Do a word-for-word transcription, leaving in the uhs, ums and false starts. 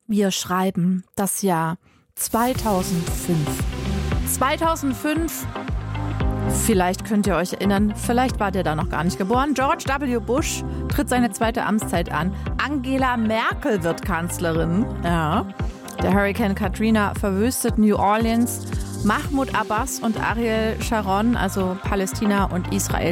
Wir schreiben das Jahr zweitausendfünf. zweitausendfünf, vielleicht könnt ihr euch erinnern, vielleicht wart ihr da noch gar nicht geboren. George W. Bush tritt seine zweite Amtszeit an. Angela Merkel wird Kanzlerin. Ja. Der Hurrikan Katrina verwüstet New Orleans. Mahmoud Abbas und Ariel Sharon, also Palästina und Israel,